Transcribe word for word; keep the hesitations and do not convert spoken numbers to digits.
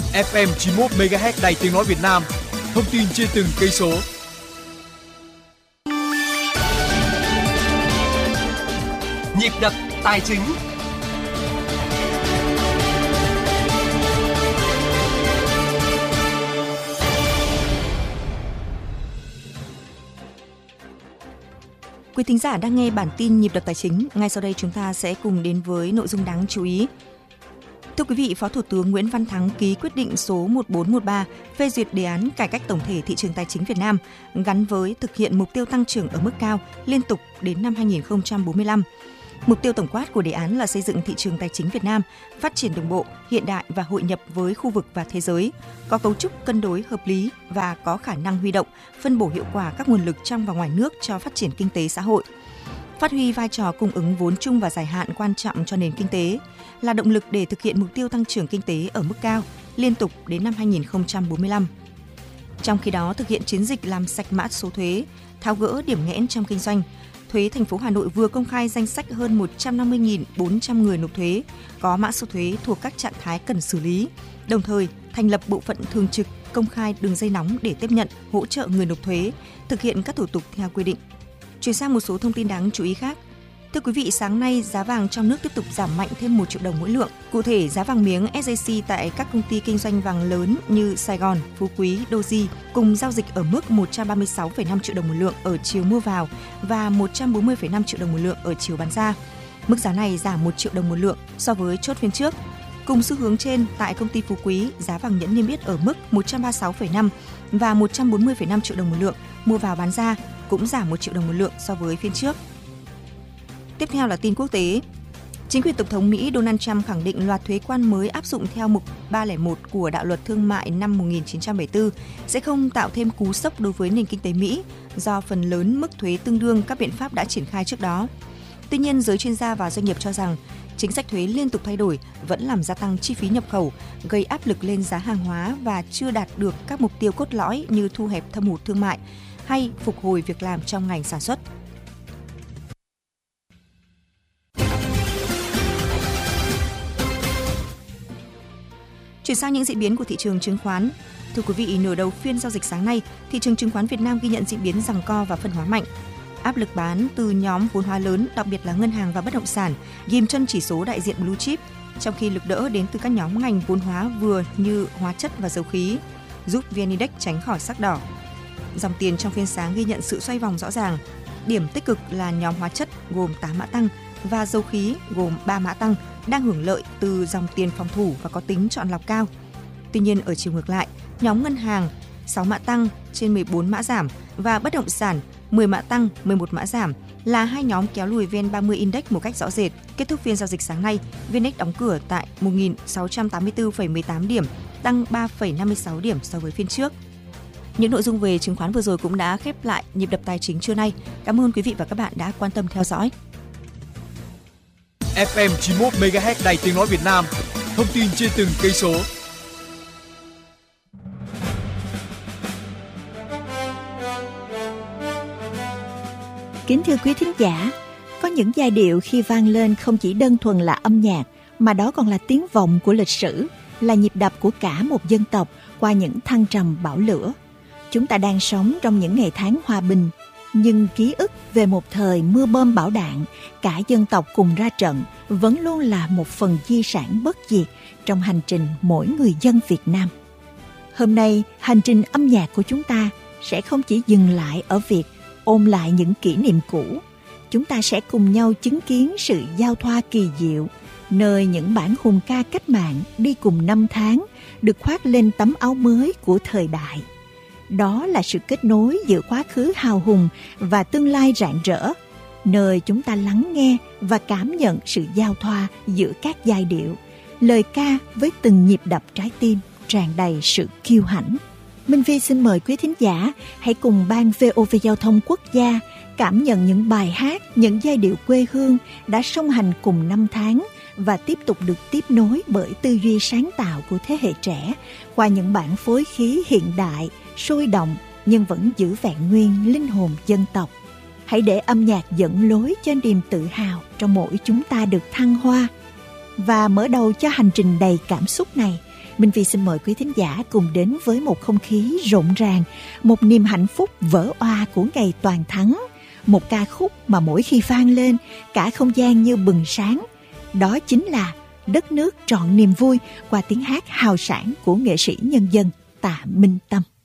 ép em chín mươi mốt mê ga héc Đài Tiếng nói Việt Nam. Thông tin trên từng cây số. Nhịp đập tài chính. Quý thính giả đang nghe bản tin Nhịp đập tài chính. Ngay sau đây chúng ta sẽ cùng đến với nội dung đáng chú ý. Thưa quý vị, Phó Thủ tướng Nguyễn Văn Thắng ký quyết định số một bốn một ba phê duyệt đề án cải cách tổng thể thị trường tài chính Việt Nam gắn với thực hiện mục tiêu tăng trưởng ở mức cao liên tục đến năm hai không bốn lăm. Mục tiêu tổng quát của đề án là xây dựng thị trường tài chính Việt Nam phát triển đồng bộ, hiện đại và hội nhập với khu vực và thế giới, có cấu trúc cân đối hợp lý và có khả năng huy động, phân bổ hiệu quả các nguồn lực trong và ngoài nước cho phát triển kinh tế xã hội. Phát huy vai trò cung ứng vốn chung và dài hạn quan trọng cho nền kinh tế, là động lực để thực hiện mục tiêu tăng trưởng kinh tế ở mức cao liên tục đến năm hai không bốn lăm. Trong khi đó, thực hiện chiến dịch làm sạch mã số thuế, tháo gỡ điểm nghẽn trong kinh doanh, Thuế thành phố Hà Nội vừa công khai danh sách hơn một trăm năm mươi nghìn bốn trăm người nộp thuế có mã số thuế thuộc các trạng thái cần xử lý, đồng thời thành lập bộ phận thường trực công khai đường dây nóng để tiếp nhận, hỗ trợ người nộp thuế, thực hiện các thủ tục theo quy định. Chuyển sang một số thông tin đáng chú ý khác. Thưa quý vị, sáng nay giá vàng trong nước tiếp tục giảm mạnh thêm một triệu đồng mỗi lượng. Cụ thể, giá vàng miếng ét gi xê tại các công ty kinh doanh vàng lớn như Sài Gòn, Phú Quý, Doji cùng giao dịch ở mức một trăm ba mươi sáu phẩy năm triệu đồng một lượng ở chiều mua vào và một trăm bốn mươi phẩy năm triệu đồng một lượng ở chiều bán ra. Mức giá này giảm một triệu đồng một lượng so với chốt phiên trước. Cùng xu hướng trên, tại công ty Phú Quý, giá vàng nhẫn niêm yết ở mức một trăm ba mươi sáu phẩy năm và một trăm bốn mươi phẩy năm triệu đồng một lượng, mua vào bán ra cũng giảm một triệu đồng một lượng so với phiên trước. Tiếp theo là tin quốc tế. Chính quyền Tổng thống Mỹ Donald Trump khẳng định loạt thuế quan mới áp dụng theo mục ba không một của Đạo luật Thương mại năm một nghìn chín trăm bảy mươi tư sẽ không tạo thêm cú sốc đối với nền kinh tế Mỹ do phần lớn mức thuế tương đương các biện pháp đã triển khai trước đó. Tuy nhiên, giới chuyên gia và doanh nghiệp cho rằng chính sách thuế liên tục thay đổi vẫn làm gia tăng chi phí nhập khẩu, gây áp lực lên giá hàng hóa và chưa đạt được các mục tiêu cốt lõi như thu hẹp thâm hụt thương mại hay phục hồi việc làm trong ngành sản xuất. Chuyển sang những diễn biến của thị trường chứng khoán. Thưa quý vị, nửa đầu phiên giao dịch sáng nay, thị trường chứng khoán Việt Nam ghi nhận diễn biến giằng co và phân hóa mạnh. Áp lực bán từ nhóm vốn hóa lớn, đặc biệt là ngân hàng và bất động sản, ghim chân chỉ số đại diện Blue Chip, trong khi lực đỡ đến từ các nhóm ngành vốn hóa vừa như hóa chất và dầu khí, giúp vê en Index tránh khỏi sắc đỏ. Dòng tiền trong phiên sáng ghi nhận sự xoay vòng rõ ràng. Điểm tích cực là nhóm hóa chất gồm tám mã tăng và dầu khí gồm ba mã tăng đang hưởng lợi từ dòng tiền phòng thủ và có tính chọn lọc cao. Tuy nhiên, ở chiều ngược lại, nhóm ngân hàng sáu mã tăng trên mười bốn mã giảm và bất động sản mười mã tăng, mười một mã giảm là hai nhóm kéo lùi vê en ba mươi Index một cách rõ rệt. Kết thúc phiên giao dịch sáng nay, vê en Index đóng cửa tại một nghìn sáu trăm tám mươi tư phẩy mười tám điểm, tăng ba phẩy năm mươi sáu điểm so với phiên trước. Những nội dung về chứng khoán vừa rồi cũng đã khép lại nhịp đập tài chính trưa nay. Cảm ơn quý vị và các bạn đã quan tâm theo dõi. ép em chín mươi mốt mê ga héc Đài Tiếng nói Việt Nam. Thông tin trên từng cây số. Kính thưa quý thính giả, có những giai điệu khi vang lên không chỉ đơn thuần là âm nhạc, mà đó còn là tiếng vọng của lịch sử, là nhịp đập của cả một dân tộc qua những thăng trầm bão lửa. Chúng ta đang sống trong những ngày tháng hòa bình, nhưng ký ức về một thời mưa bom bão đạn, cả dân tộc cùng ra trận vẫn luôn là một phần di sản bất diệt trong hành trình mỗi người dân Việt Nam. Hôm nay, hành trình âm nhạc của chúng ta sẽ không chỉ dừng lại ở việc ôn lại những kỷ niệm cũ. Chúng ta sẽ cùng nhau chứng kiến sự giao thoa kỳ diệu, nơi những bản hùng ca cách mạng đi cùng năm tháng được khoác lên tấm áo mới của thời đại. Đó là sự kết nối giữa quá khứ hào hùng và tương lai rạng rỡ, nơi chúng ta lắng nghe và cảm nhận sự giao thoa giữa các giai điệu, lời ca với từng nhịp đập trái tim tràn đầy sự kiêu hãnh. Minh Phi xin mời quý thính giả hãy cùng ban vê o vê Giao thông Quốc gia cảm nhận những bài hát, những giai điệu quê hương đã song hành cùng năm tháng và tiếp tục được tiếp nối bởi tư duy sáng tạo của thế hệ trẻ qua những bản phối khí hiện đại, sôi động nhưng vẫn giữ vẹn nguyên linh hồn dân tộc. Hãy để âm nhạc dẫn lối cho niềm tự hào trong mỗi chúng ta được thăng hoa. Và mở đầu cho hành trình đầy cảm xúc này, Minh Phi xin mời quý thính giả cùng đến với một không khí rộn ràng, một niềm hạnh phúc vỡ òa của ngày toàn thắng, một ca khúc mà mỗi khi vang lên, cả không gian như bừng sáng. Đó chính là Đất nước trọn niềm vui qua tiếng hát hào sảng của nghệ sĩ nhân dân Tạ Minh Tâm.